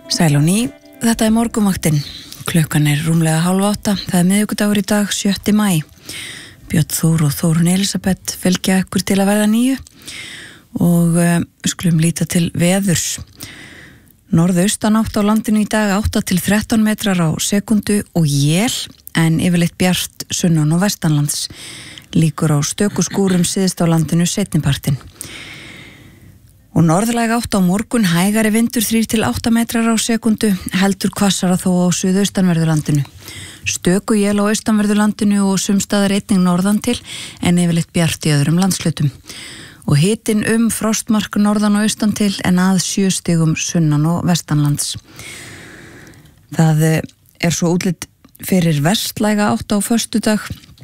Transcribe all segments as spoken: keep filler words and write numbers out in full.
Sæl og ný, þetta er morgunvaktin. Klukkan er rúmlega hálf átta, það er miðvikudagur í dag, sjötta maí. Björn Þór og Þórunn Elísabet fylgja ykkur til að verða nýju og uh, skulum líta til veðurs. Norðaustan átt á landinu í dag átta til þrettán metrar á sekundu og él, en yfirleitt bjart sunnan og vestanlands. Líkur á stöku skúrum síðst á landinu seinnipartinn. Og norðlæg átt á morgun, hægari vindur þrír til átta metrar á sekundu, heldur hvassara þó á suðaustanverðurlandinu. Stöku él á austanverðurlandinu og sumstaðar einnig norðan til, en yfirleitt bjart í öðrum landslutum. Og hitinn um frostmark norðan og austan til, en að sjö stigum sunnan og vestanlands. Það er svo útlit fyrir vestlæga átt á föstudag,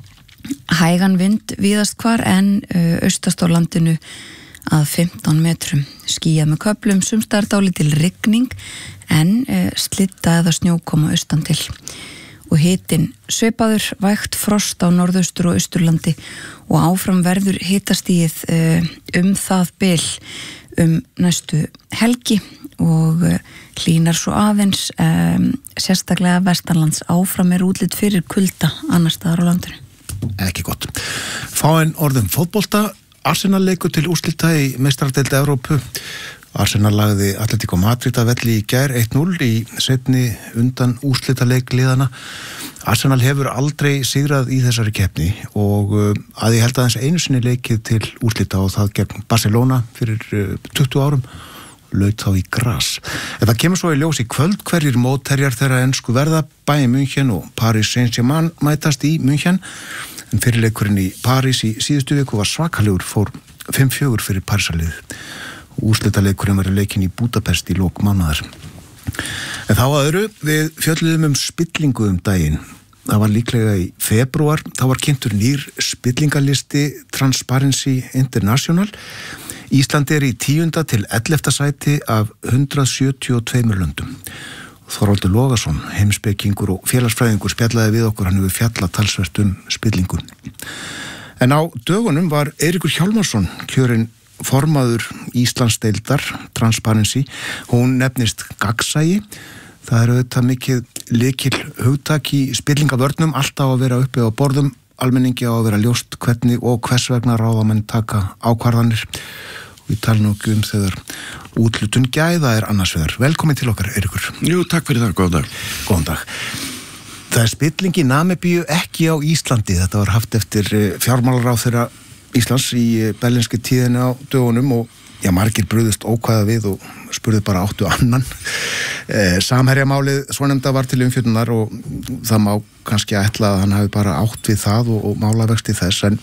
hægan vind víðast hvar, en austast á landinu að fimmtán metrum. Skýjað með köflum, sumstaðar dálítil rigning, en e, slitta eða snjókoma austan til. Og hitinn svipaður, vægt frost á norðaustur og austurlandi og áfram verður hitastigið e, um það bil um næstu helgi og e, hlýnar svo aðeins, e, sérstaklega vestanlands. Áfram er útlit fyrir kulda annars staðar á landinu. Ekki gott. Fáein orðum fótbolta. Arsenal leikur til úrslita í meistaradeild Evrópu. Arsenal lagði Atletico Madrid að velli í gær eitt núll í seinni undan úrslita leik liðana. Arsenal hefur aldrei sigrað í þessari keppni og að ég held aðeins einu sinni leikið til úrslita og það gegn Barcelona fyrir tuttugu árum, laut þá í gras. En það kemur svo í ljós í kvöld hverjir mótherjar þeirra ensku verða. Bayern München og Paris Saint-Germain mætast í München. En fyrirleikurinn í París í síðustu viku var svakalegur, fór fimm fjögur fyrir Parísarlið. Úrslitaleikurinn verður leikinn í Budapest í lok mánaðar. En þá að öðru, við fjölluðum um spillingu um daginn. Það var líklega í febrúar, þá var kynntur nýr spillingalisti Transparency International. Ísland er í tíunda til ellefta sæti af hundrað sjötíu og tveimur löndum. Þorvaldur Logason, heimspekingur og félagsfræðingur spjallaði við okkur, hann hefur fjallað talsvert um spillingu. En á dögunum var Eiríkur Hjálmarsson kjörinn formaður Íslandsdeildar Transparency. Hún nefnist gagnsæi. Það er auðvitað mikið lykil hugtak í spillingavörnum, alltaf að vera uppi á borðum, almenningi á að vera ljóst hvernig og hvers vegna ráðamenn taka ákvarðanir. Við tala nú ekki um þegar útlutun gæða er annars vegar. Velkomin til okkar, Eiríkur. Jú, takk fyrir það, góðan dag. Góðan dag. Það er spilling í Namibíu, ekki á Íslandi. Þetta var haft eftir fjármálaráðherra Íslands í berlínski tíðinu á dögunum og já, margir brugðust ókvæða við og spurðu bara áttu annan. Eh, Samherjamálið svonefnda var til umfjöllunar og það má kannski ætla að hann hafi bara átt við það og, og málavexti þess, en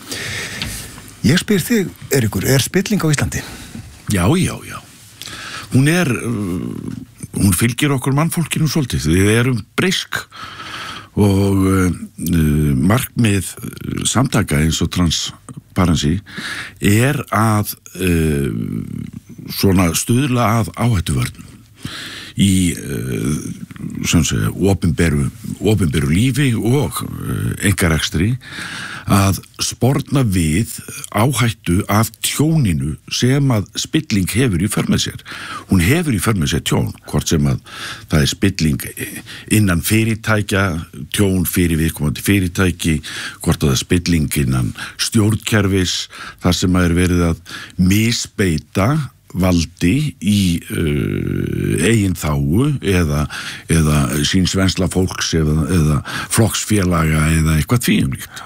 ég spyr þig, Eiríkur, er spilling á Íslandi? Já, já, já. Hún er, uh, hún fylgir okkur mannfólkinu svolítið. Við erum brisk og uh, markmið samtaka eins og Transparency er að uh, svona stuðla að áhættuvörnum í uh, sem segja, opinberu, opinberu lífi og uh, einkarekstri, að sporna við áhættu af tjóninu sem að spilling hefur í för með sér. Hún hefur í för með sér tjón, hvort sem að það er spilling innan fyrirtækja, tjón fyrir viðkomandi fyrirtæki, hvort að það er spilling innan stjórnkerfis, þar sem að er verið að misbeita valdi í uh, eigin þágu eða, eða sínsvensla fólks eða, eða flokksfélaga eða eitthvað tvíumlíkt.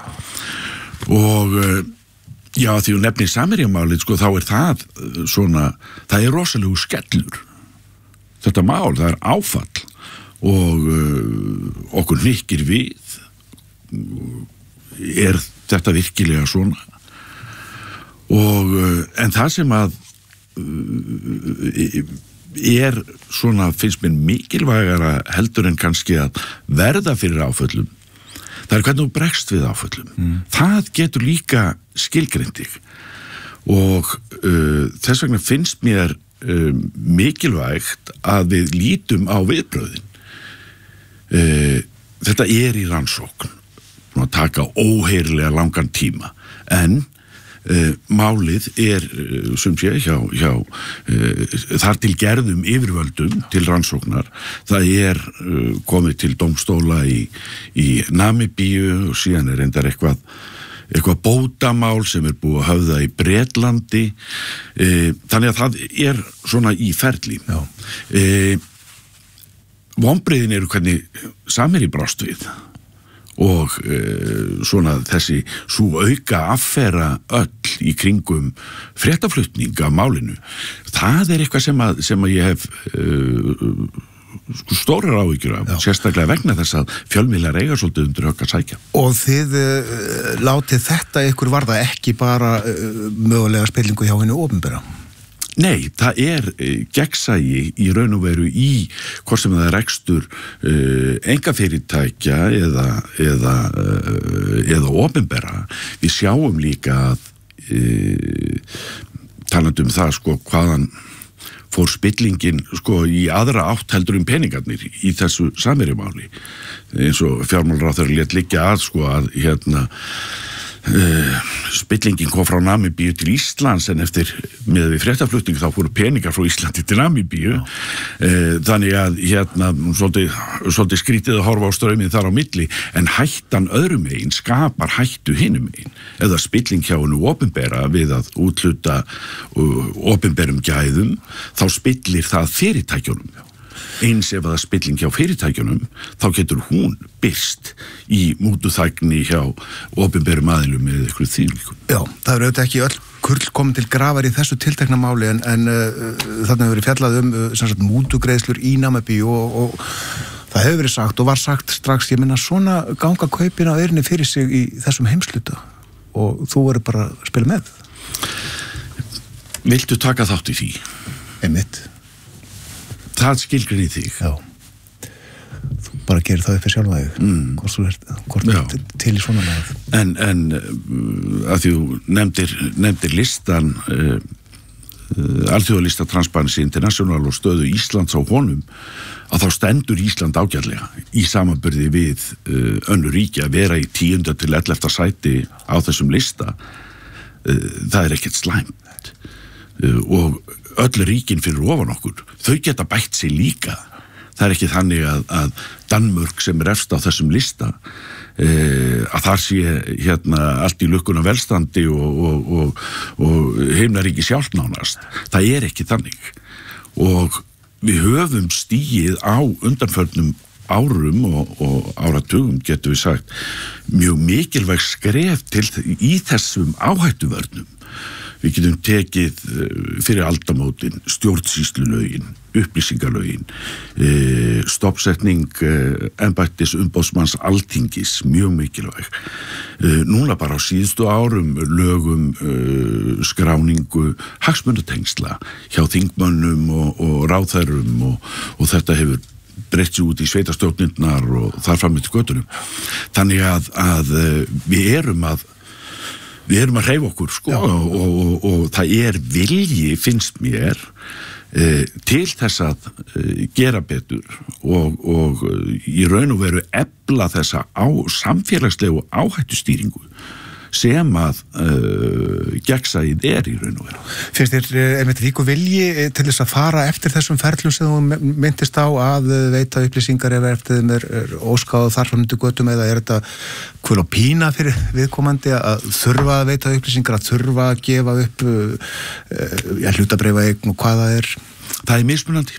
Og uh, já, því hún nefnir Samherjamálið, sko, þá er það uh, svona, það er rosalegu skellur. Þetta mál, það er áfall og uh, okkur hnykkir við. Er þetta virkilega svona? Og uh, en það sem að er svona, finnst mér mikilvægara heldur en kannski að verða fyrir áföllum, það er hvernig þú bregst við áföllum. Mm. Það getur líka skilgreint þig og uh, þess vegna finnst mér uh, mikilvægt að við lítum á viðbröðin. Uh, þetta er í rannsókn, að taka óheyrilega langan tíma, en Uh, málið er uh, sem sé hjá, hjá uh, þar til gerðum yfirvöldum til rannsóknar. Það er uh, komið til dómstóla í, í Namibíu og síðan er reyndar eitthvað eitthvað bótamál sem er búið að höfða í Bretlandi. Uh, þannig að það er svona í ferli. Uh, vonbrigðin eru hvernig Samherji brást við og e, svona þessi svo auka affera öll í kringum fréttaflutning af málinu. Það er eitthvað sem að, sem að ég hef e, sko stórar áhyggjur af, sérstaklega vegna þess að fjölmiðlar eiga svolítið undir högg að sækja. Og þið e, látið þetta ykkur varða ekki bara e, mögulega spillingu hjá hinu opinbera? Nei, það er uh, gegnsæi í raun og veru í hvort sem það er rekstur uh, einkafyrirtækja eða, eða, uh, eða opinbera. Við sjáum líka að uh, talandi um það sko hvaðan fór spillingin sko í aðra átt heldur um peningarnir í þessu Samherjamáli. Eins og fjármálaráðherra lét liggja að sko að hérna Uh, spillingin kom frá Namibíu til Íslands en eftir með við fréttaflutning þá fóru peningar frá Íslandi til Namibíu. uh, þannig að hérna svolítið, svolítið skrítið að horfa á strauminn þar á milli en hættan öðrum megin skapar hættu hinum megin eða spilling hjá hennu opinbera við að útluta uh, opinberum gæðum þá spillir það fyrirtækjunum. Eins ef það spilling hjá fyrirtækjunum þá getur hún birst í mútuþægni hjá opinberum aðilum með eitthvað þýrlíkum. Já, það eru auðvitað ekki öll kurl komin til grafar í þessu tiltekna máli en, en uh, þarna hefur verið fjallað um uh, sem sagt mútugreiðslur í Namibíu og, og það hefur verið sagt og var sagt strax, ég minna svona ganga kaupin á eyrinni fyrir sig í þessum heimsluta og þú verður bara að spila með. Viltu taka þátt í því? Einmitt. Það skilgrinni þig. Já. Þú bara gerir það upp fyrir sjálfa þig. Mm. Hvort þú ert, hvort þú ert til í svona með. En, en að því þú nefndir, nefndir listan, uh, uh, alþjóðalista Transparency International og stöðu Íslands á honum, að þá stendur Ísland ágætlega í samanburði við uh, önnur ríki að vera í tíunda til ellefta sæti á þessum lista. Uh, það er ekkert slæmt. Uh, og öll ríkin fyrir ofan okkur, þau geta bætt sig líka. Það er ekki þannig að, að Danmörk sem er efst á þessum lista eh, að þar sé hérna allt í lukkuna velstandi og, og, og, og heimnaríki sjálft nánast. Það er ekki þannig. Og við höfum stigið á undanförnum árum og, og áratugum getum við sagt mjög mikilvæg skref til í þessum áhættuvörnum. Við getum tekið fyrir aldamótin stjórnsýslulögin, upplýsingalögin, stoppsetning embættis umboðsmanns Alþingis, mjög mikilvæg. Núna bara á síðustu árum lögum skráningu hagsmunatengsla hjá þingmönnum og, og ráðherrum og, og þetta hefur breytt sig út í sveitarstjórnirnar og þar fram með til göttunum. Þannig að, að við erum að Við erum að hreyfa okkur sko og, og, og, og það er vilji, finnst mér, e, til þess að e, gera betur og, og í raun og veru efla þessa á, samfélagslegu áhættustýringu sem að uh, gegnsæið er í raun og veru. Finnst þér einmitt ríku vilji til þess að fara eftir þessum ferlum sem þú myndist á að veita upplýsingar ef eftir þeim er, er óskáð þar fram undir götum eða er þetta kvöl og pína fyrir viðkomandi að þurfa að veita upplýsingar, að þurfa að gefa upp uh, ja, hlutabréfaeign og hvað það er? Það er mismunandi.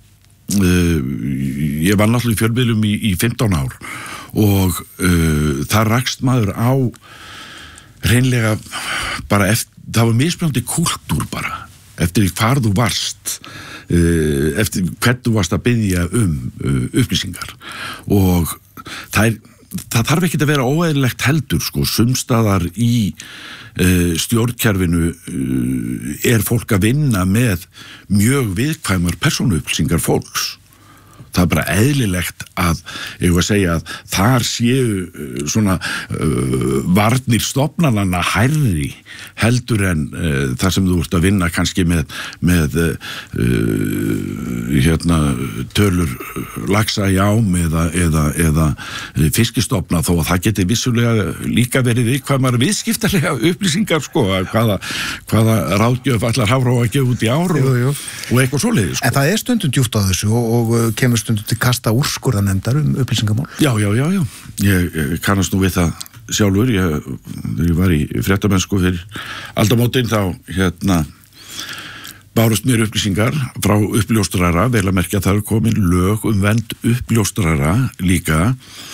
Uh, ég var náttúrulega í fjölmiðlum í, í fimmtán ár og uh, það rakst maður á hreinlega bara eftir, það var mismunandi kúltúr bara, eftir hvar þú varst, eftir hvern þú varst að biðja um upplýsingar og það er, það þarf ekki að vera óeðlilegt heldur sko, sumstaðar í stjórnkerfinu er fólk að vinna með mjög viðkvæmar persónuupplýsingar fólks. Það er bara eðlilegt að, ég var að segja að þar séu svona uh, varnir stofnananna hærri heldur en uh, þar sem þú ert að vinna kannski með, með uh, hérna tölur laxa í ám eða, eða, eða fiskistofna, þó að það geti vissulega líka verið viðkvæmar viðskiptarlega upplýsingar sko, hvaða, hvaða ráðgjöf allar Hafró að gefa út í ár og, jú, jú. og eitthvað svoleiðis sko. En það er stundum djúpt á þessu og, og kemur stundum til kasta úrskurðarnefndar um upplýsingamál. Já, já, já, já. Ég, ég kannast nú við það sjálfur, ég, ég var í fréttamennsku fyrir aldamótin, þá hérna bárust mér upplýsingar frá uppljóstrara, vel að merkja það er komin lög um vernd uppljóstrara líka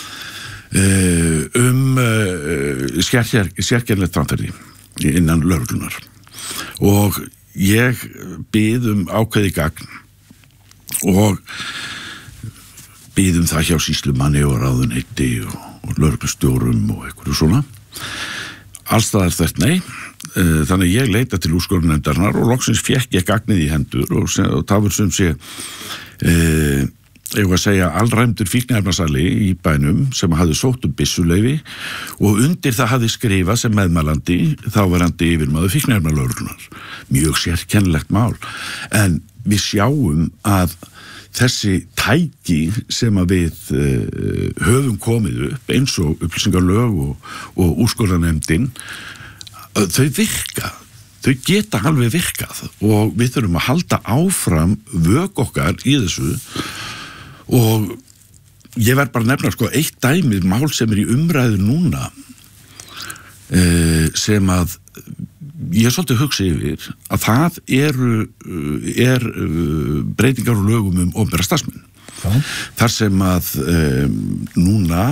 um sérkennilegt framferði innan lögreglunar og ég bið um ákveði gagn og bið um það hjá sýslumanni og ráðuneyti og, og lögreglustjórum og einhverju svona. Alls það er þetta nei, þannig ég leita til úrskurðarnefndarinnar og loksins fékk ég gagnið í hendur og, og það var sem sé e, ég að segja allræmdur fíkniefnasali í bænum sem hafði sótt um byssuleyfi og undir það hafði skrifað sem meðmælandi þáverandi yfirmaður fíkniefnalögreglunar. Mjög sérkennilegt mál, en við sjáum að þessi tæki sem að við uh, höfum komið upp eins og upplýsingarlög og, og úrskurðarnefndin, uh, þau virka, þau geta alveg virkað og við þurfum að halda áfram vök okkar í þessu og ég verð bara að nefna sko eitt dæmið mál sem er í umræðu núna uh, sem að ég er svolítið hugsa yfir að það eru er breytingar og lögum um opinbera starfsmenn. Já. Þar sem að um, núna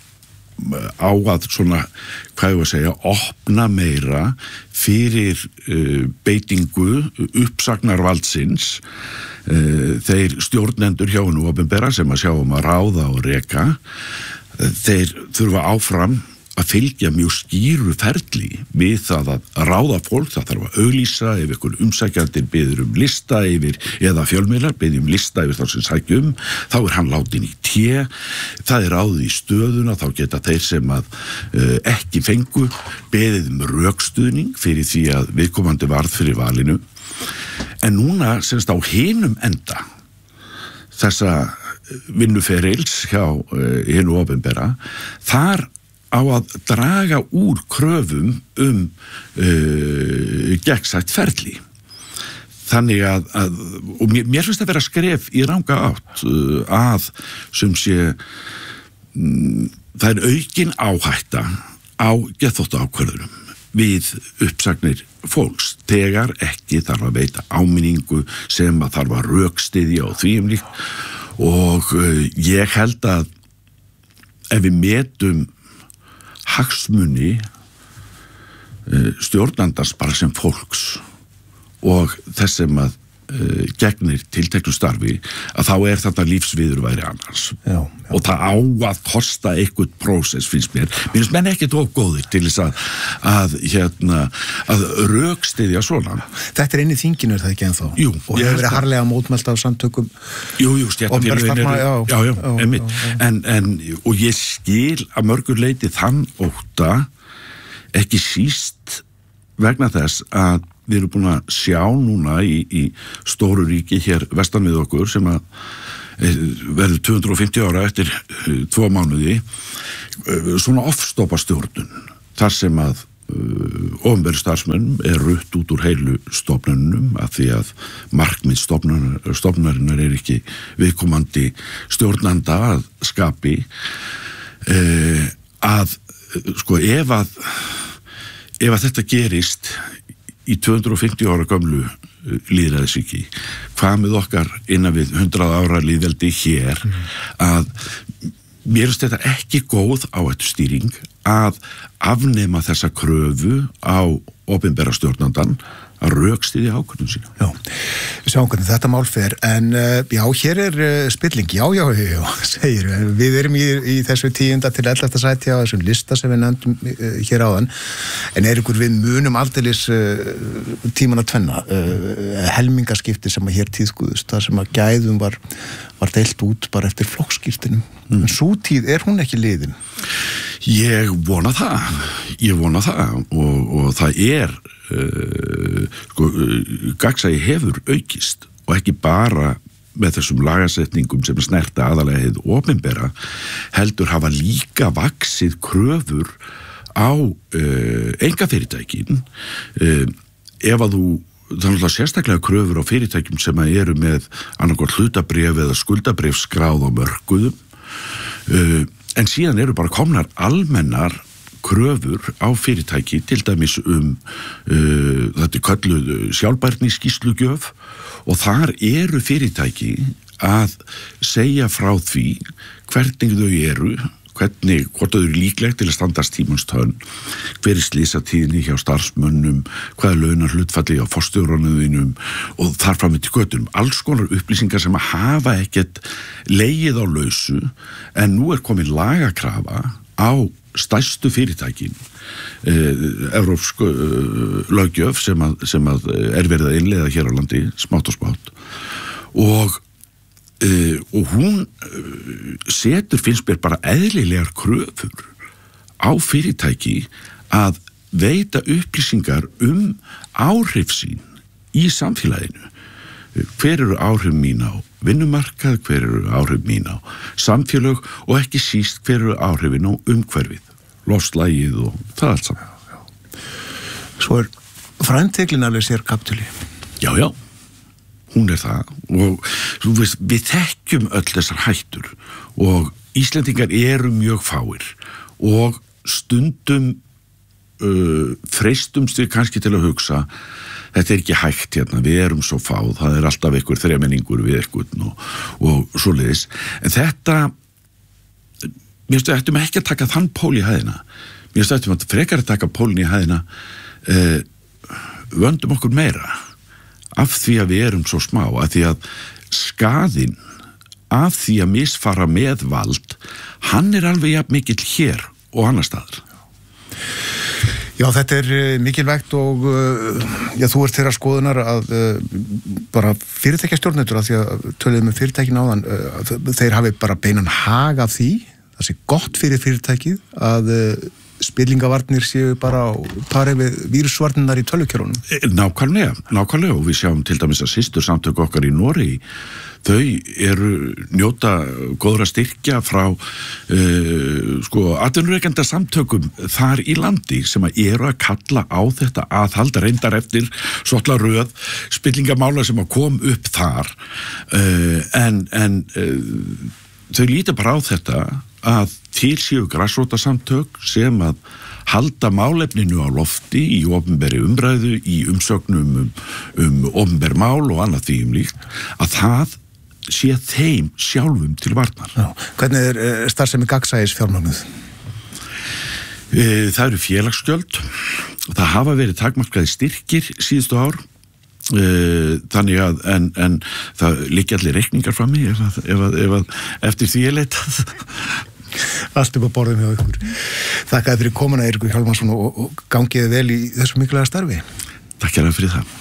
á að svona, hvað ég að segja, opna meira fyrir uh, beitingu uppsagnarvaldsins uh, þeir stjórnendur hjá hinu opinbera sem að sjá um að ráða og reka, uh, þeir þurfa áfram að fylgja mjög skýru ferli við það að ráða fólk, það þarf að auglýsa ef ykkur umsækjandir biður um lista yfir, eða fjölmiðlar biður um lista yfir þá sem sækja um, þá er hann látin í té, það er ráðið í stöðuna, þá geta þeir sem að uh, ekki fengu beðið um rökstuðning fyrir því að viðkomandi varð fyrir valinu. En núna semst á hinum enda þessa vinnuferils hjá uh, hinu opinbera, þar á að draga úr kröfum um uh, gegnsætt ferli. Þannig að, að og mér, mér finnst að vera skref í ranga átt uh, að sem sé um, það er aukin áhætta á geðþótta ákvörðunum við uppsagnir fólks þegar ekki þarf að veita áminningu sem að þarf að rökstyðja og því um líkt og uh, ég held að ef við metum hagsmuni uh, stjórnandans bara sem fólks og þess sem að uh, gegnir tilteknu starfi að þá er þetta lífsviðurværi annars. Já, já. Og það á að kosta eitthvað prósess finnst mér. Mér finnst menn ekki tók góðir til þess að, að, hérna, að rökstyðja svona. Þetta er inn í þinginu, er það ekki ennþá? Jú. Og hefur verið harlega mótmælt af samtökum? Jú, jú, stéttarfélögin eru. Já, já, já, já, einmitt. Já, já. En, en, og ég skil að mörgur leyti þann ótta ekki síst vegna þess að við erum búin að sjá núna í, í stóru ríki hér vestan við okkur sem að verður tvö hundruð og fimmtíu ára eftir uh, tvo mánuði uh, svona ofstoppastjórnun þar sem að uh, opinberu starfsmenn er rutt út úr heilu stofnunum af því að markmið stofnunarinnar er ekki viðkomandi stjórnanda að skapi uh, að sko ef að ef að þetta gerist í tvö hundruð og fimmtíu ára gömlu lýðræðisríki, hvað með okkar innan við hundrað ára lýðveldi hér, að mér finnst þetta ekki góð áhættustýring að afnema þessa kröfu á opinbera stjórnandan að rökstyðja ákvörðun sína. Já, við sjáum hvernig þetta mál fer, en uh, já, hér er uh, spilling, já, já, já, já, segir við, við erum í, í þessu tíunda til ellefta sæti á þessum lista sem við nefndum uh, hér áðan, en er ykkur við munum aldeilis uh, tíman að tvenna, uh, helmingaskipti sem að hér tíðskuðust, það sem að gæðum var, var deilt út bara eftir flokkskírtinum, mm. en svo tíð er hún ekki liðin? Ég vona það, ég vona það og, og það er Uh, sko, uh, gagnsæi hefur aukist og ekki bara með þessum lagasetningum sem snerta aðalega hið opinbera, heldur hafa líka vaxið kröfur á uh, einkafyrirtækin. Uh, ef að þú þannig að sérstaklega kröfur á fyrirtækjum sem eru með annarkvæmt hlutabréf eða skuldabréf skráð á mörkuðum, uh, en síðan eru bara komnar almennar kröfur á fyrirtæki, til dæmis um uh, þetta kölluð sjálfbærniskýrslugjöf, og þar eru fyrirtæki að segja frá því hvernig þau eru, hvernig, hvort þau eru líklegt til að standast tímans tönn, hver er slysatíðni hjá starfsmönnum, hvað er launar hlutfalli á forstjóranuðinum og þar fram til götunum. Alls konar upplýsingar sem að hafa ekkert legið á lausu, en nú er komin lagakrafa á stærstu fyrirtækin, eh, evrópsku eh, löggjöf sem að, sem að er verið að innleiða hér á landi, smátt og smátt, og Uh, og hún uh, setur, finnst mér, bara eðlilegar kröfur á fyrirtæki að veita upplýsingar um áhrif sín í samfélaginu. Uh, hver eru áhrif mín á vinnumarkað, hver eru áhrif mín á samfélag og ekki síst hver eru áhrifin á umhverfið, loftslagið og það allt saman. Já, já. Svo er frændteglin alveg sér kapitúli. Já, já. Hún er það, og veist, við þekkjum öll þessar hættur og Íslendingar eru mjög fáir og stundum uh, freistumst við kannski til að hugsa, þetta er ekki hægt hérna, við erum svo fá, það er alltaf einhver þremenningur við einhvern og, og svoleiðis, en þetta mér finnst við ættum ekki að taka þann pól í hæðina, mér finnst við ættum að frekar að taka pólinn í hæðina, uh, vöndum okkur meira af því að við erum svo smá, af því að skaðinn af því að misfara með vald, hann er alveg jafn mikill hér og annar staðar. Já, þetta er mikilvægt og já, þú ert þeirra skoðunar að bara fyrirtækjastjórnendur, af því að töluðum með fyrirtækin áðan, þeir hafi bara beinan hag af því, það sé gott fyrir fyrirtækið að spillingavarnir séu bara á pari við vírusvarnirnar í tölvukjörunum. Nákvæmlega, nákvæmlega, og við sjáum til dæmis að systur samtök okkar í Noregi, þau eru njóta góðra styrkja frá uh, sko atvinnurekenda samtökum þar í landi sem að eru að kalla á þetta aðhald, reyndar eftir svolítið röð spillingamála sem að kom upp þar, uh, en, en uh, þau líta bara á þetta að til séu grasrótarsamtök sem að halda málefninu á lofti í opinberri umræðu, í umsögnum um, um opinber mál og annað því um líkt, að það sé þeim sjálfum til varnar. Já. Hvernig er uh, starfsemi gagnsæis fjármagnuð? Uh, það eru félagsgjöld, það hafa verið takmarkaði styrkir síðustu ár, Uh, þannig að en, en það liggja allir reikningar frammi ef, ef, ef, ef eftir því ég leitað. Allt upp á borðum hjá ykkur. Þakkaði fyrir komuna, Eiríkur Hjálmarsson, og, og gangiði vel í þessu mikilvæga starfi. Takk hérlega fyrir það.